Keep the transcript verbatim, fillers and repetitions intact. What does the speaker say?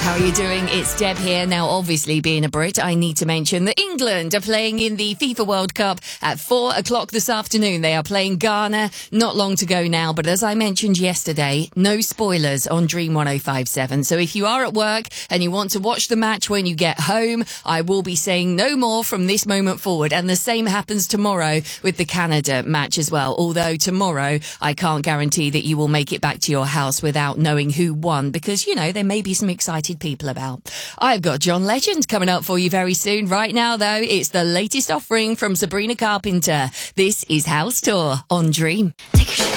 How are you doing? It's Deb here. Now, obviously, being a Brit, I need to mention that England are playing in the FIFA World Cup at four o'clock this afternoon. They are playing Ghana. Not long to go now, but as I mentioned yesterday, no spoilers on Dream one oh five point seven. So if you are at work and you want to watch the match when you get home, I will be saying no more from this moment forward. And the same happens tomorrow with the Canada match as well. Although tomorrow, I can't guarantee that you will make it back to your house without knowing who won, because, you know, there may be some excited people about. I've got John Legend coming up for you very soon. Right now, though, it's the latest offering from Sabrina Carpenter. This is House Tour on Dream. Take a